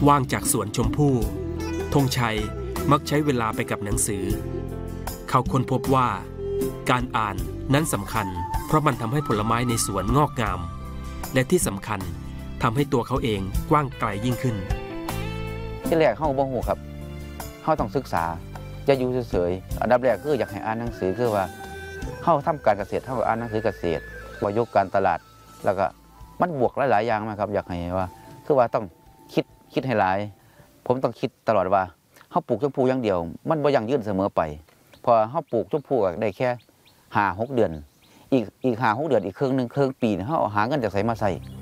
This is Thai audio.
ว่างจากสวนชมพู่ธงชัยมักใช้เวลาไปกับหนังสือเขาค้นพบว่าการอ่านนั้นสำคัญเพราะมันทำให้ผลไม้ในสวนงอกงามและที่สำคัญทำให้ตัวเขาเองกว้างไกลยิ่งขึ้นที่แรกเข้าบ่ฮู้ครับเข้าต้องศึกษาจะอยู่เฉยๆอันดับแรกคืออยากให้อ่านหนังสือคือว่าเข้าทำการเกษตรเข้าอ่านหนังสือเกษตรว่ายกการตลาดแล้วก็มันบวกหลายๆอย่างนะครับอยากให้ว่าคือว่าต้องคิดให้หลายผมต้องคิดตลอดว่าเขาปลูกชมพู่อย่างเดียวมันบ่ยั่งยืนเสมอไปพอเขาปลูกชมพู่ได้แค่5-6 เดือนอีก5-6 เดือนอีกครึ่งปีเขาหาเงินจากไสมาใส่